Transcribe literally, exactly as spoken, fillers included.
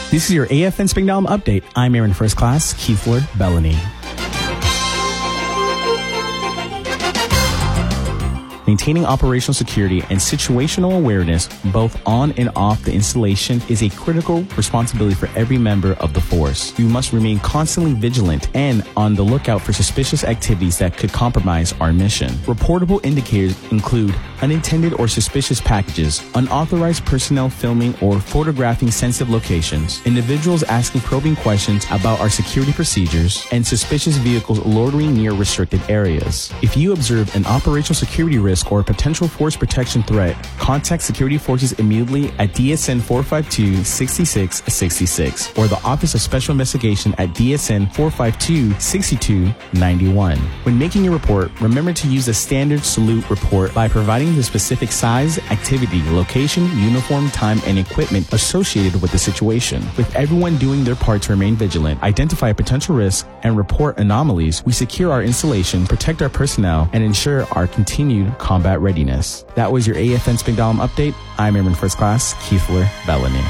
This is your A F N Springdalm update. I'm Airman First Class Keithler Bellany. Maintaining operational security and situational awareness, both on and off the installation, is a critical responsibility for every member of the force. We must remain constantly vigilant and on the lookout for suspicious activities that could compromise our mission. Reportable indicators include unintended or suspicious packages, unauthorized personnel filming or photographing sensitive locations, individuals asking probing questions about our security procedures, and suspicious vehicles loitering near restricted areas. If you observe an operational security risk or a potential force protection threat, contact security forces immediately at D S N four five two, six six six six or the Office of Special Investigation at D S N four five two, six two nine one. When making your report, remember to use the standard salute report by providing the specific size, activity, location, uniform, time, and equipment associated with the situation. With everyone doing their part to remain vigilant, identify potential risks, and report anomalies, we secure our installation, protect our personnel, and ensure our continued combat readiness. That was your A F N Springdalm update. I'm Airman First Class Keithler Bellany.